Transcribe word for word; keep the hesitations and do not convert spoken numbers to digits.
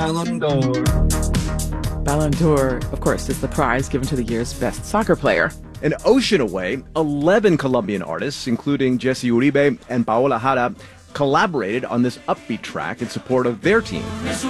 Ballon d'Or. Ballon d'Or, of course, is the prize given to the year's best soccer player. An ocean away, eleven Colombian artists, including Jesse Uribe and Paola Jara, collaborated on this upbeat track in support of their team. Es